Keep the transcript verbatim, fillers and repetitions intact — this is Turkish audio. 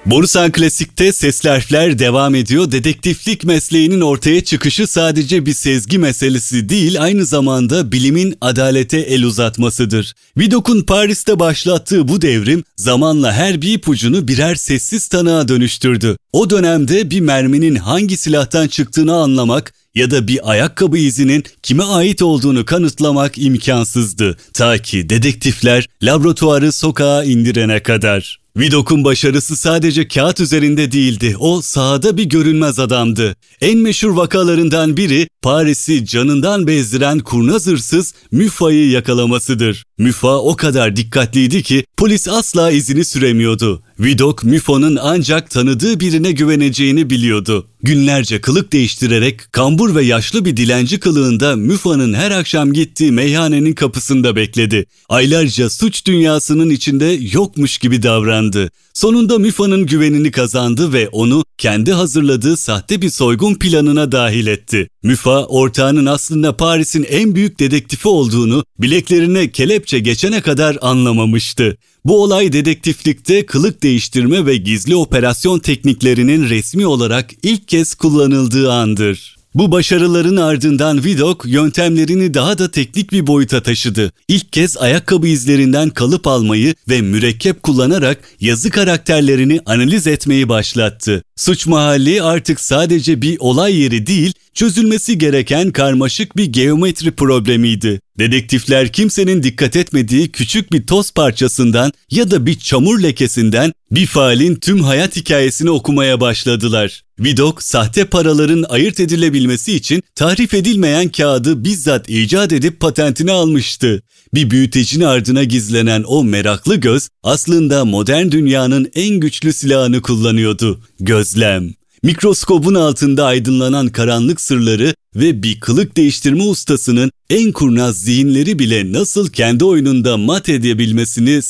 Borusan Klasik'te Sesli Harfler devam ediyor. Dedektiflik mesleğinin ortaya çıkışı sadece bir sezgi meselesi değil, aynı zamanda bilimin adalete el uzatmasıdır. Vidoc'un Paris'te başlattığı bu devrim zamanla her bir ipucunu birer sessiz tanığa dönüştürdü. O dönemde bir merminin hangi silahtan çıktığını anlamak ya da bir ayakkabı izinin kime ait olduğunu kanıtlamak imkansızdı. Ta ki dedektifler laboratuvarı sokağa indirene kadar. Vidoc'un başarısı sadece kağıt üzerinde değildi. O sahada bir görünmez adamdı. En meşhur vakalarından biri Paris'i canından bezdiren kurnaz hırsız Muffa'yı yakalamasıdır. Muffa o kadar dikkatliydi ki polis asla izini süremiyordu. Vidocq, Muffa'nın ancak tanıdığı birine güveneceğini biliyordu. Günlerce kılık değiştirerek kambur ve yaşlı bir dilenci kılığında Muffa'nın her akşam gittiği meyhanenin kapısında bekledi. Aylarca suç dünyasının içinde yokmuş gibi davrandı. Sonunda Muffa'nın güvenini kazandı ve onu kendi hazırladığı sahte bir soygun planına dahil etti. Muffa, ortağının aslında Paris'in en büyük dedektifi olduğunu bileklerine kelepçe geçene kadar anlamamıştı. Bu olay dedektiflikte kılık değiştirme ve gizli operasyon tekniklerinin resmi olarak ilk kez kullanıldığı andır. Bu başarıların ardından Vidocq yöntemlerini daha da teknik bir boyuta taşıdı. İlk kez ayakkabı izlerinden kalıp almayı ve mürekkep kullanarak yazı karakterlerini analiz etmeyi başlattı. Suç mahalli artık sadece bir olay yeri değil, çözülmesi gereken karmaşık bir geometri problemiydi. Dedektifler kimsenin dikkat etmediği küçük bir toz parçasından ya da bir çamur lekesinden bir faalin tüm hayat hikayesini okumaya başladılar. Vidocq, sahte paraların ayırt edilebilmesi için tahrif edilmeyen kağıdı bizzat icat edip patentini almıştı. Bir büyütecin ardına gizlenen o meraklı göz aslında modern dünyanın en güçlü silahını kullanıyordu: gözlem. Mikroskobun altında aydınlanan karanlık sırları ve bir kılık değiştirme ustasının en kurnaz zihinleri bile nasıl kendi oyununda mat edebilmesini